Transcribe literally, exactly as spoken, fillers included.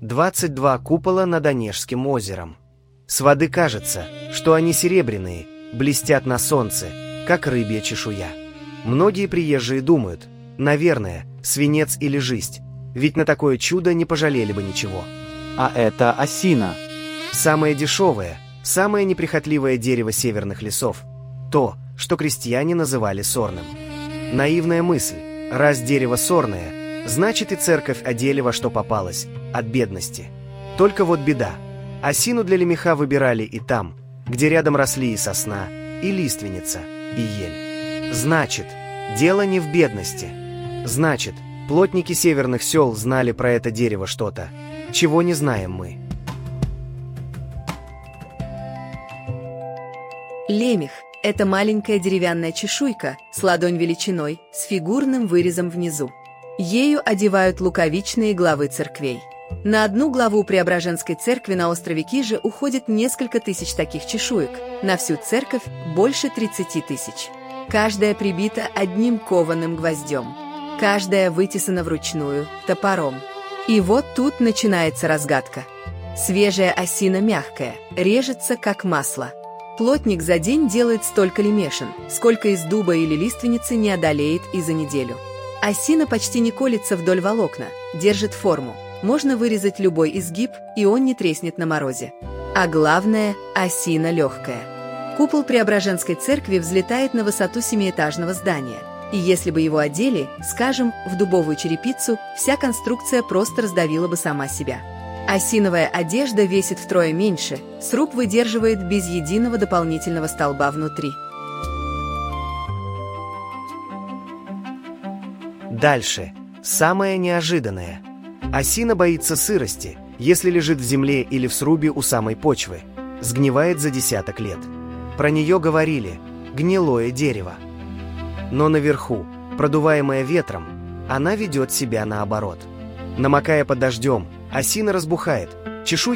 двадцать два купола над Онежским озером. С воды кажется, что они серебряные, блестят на солнце, как рыбья чешуя. Многие приезжие думают, наверное, свинец или жизнь, ведь на такое чудо не пожалели бы ничего. А это осина. Самое дешевое, самое неприхотливое дерево северных лесов. То, что крестьяне называли сорным. Наивная мысль, раз дерево сорное, значит и церковь одели во что попалось, от бедности. Только вот беда. Осину для лемеха выбирали и там, где рядом росли и сосна, и лиственница, и ель. Значит, дело не в бедности. Значит, плотники северных сел знали про это дерево что-то, чего не знаем мы. Лемех – это маленькая деревянная чешуйка с ладонь величиной, с фигурным вырезом внизу. Ею одевают луковичные главы церквей. На одну главу Преображенской церкви на острове Кижи уходит несколько тысяч таких чешуек, на всю церковь больше тридцати тысяч. Каждая прибита одним кованым гвоздем. Каждая вытесана вручную, топором. И вот тут начинается разгадка. Свежая осина мягкая, режется как масло. Плотник за день делает столько лемешин, сколько из дуба или лиственницы не одолеет и за неделю. Осина почти не колется вдоль волокна, держит форму. Можно вырезать любой изгиб, и он не треснет на морозе. А главное, осина легкая. Купол Преображенской церкви взлетает на высоту семиэтажного здания. И если бы его одели, скажем, в дубовую черепицу, вся конструкция просто раздавила бы сама себя. Осиновая одежда весит втрое меньше, сруб выдерживает без единого дополнительного столба внутри. Дальше. Самое неожиданное. Осина боится сырости, если лежит в земле или в срубе у самой почвы. Сгнивает за десяток лет. Про нее говорили «гнилое дерево». Но наверху, продуваемая ветром, она ведет себя наоборот. Намокая под дождем, осина разбухает, чешуйки